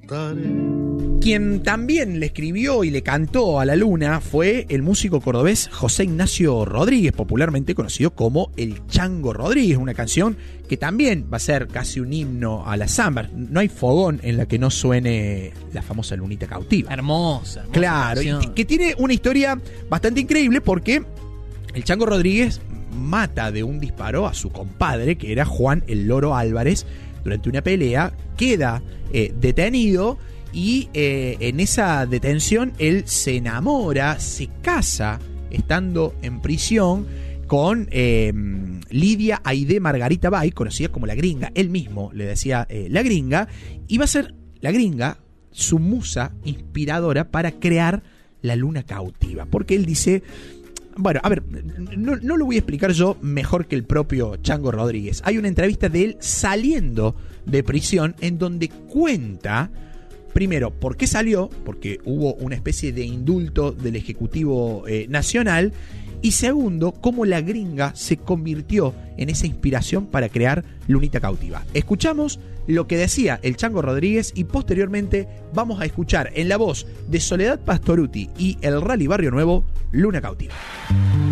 Quien también le escribió y le cantó a la luna fue el músico cordobés José Ignacio Rodríguez, popularmente conocido como el Chango Rodríguez, una canción que también va a ser casi un himno a la samba. No hay fogón en la que no suene la famosa Lunita Cautiva. Hermosa claro, y que tiene una historia bastante increíble porque el Chango Rodríguez mata de un disparo a su compadre, que era Juan el Loro Álvarez, durante una pelea, queda detenido y en esa detención él se enamora, se casa, estando en prisión, con Lidia Aide Margarita Bay, conocida como la Gringa. Él mismo le decía la Gringa, y va a ser la Gringa su musa inspiradora para crear la Luna Cautiva, porque él dice... Bueno, a ver, no lo voy a explicar yo mejor que el propio Chango Rodríguez. Hay una entrevista de él saliendo de prisión en donde cuenta, primero, por qué salió, porque hubo una especie de indulto del Ejecutivo Nacional, y segundo, cómo la Gringa se convirtió en esa inspiración para crear Lunita Cautiva. Escuchamos lo que decía el Chango Rodríguez y posteriormente vamos a escuchar en la voz de Soledad Pastoruti y el Rally Barrio Nuevo, Luna Cautiva.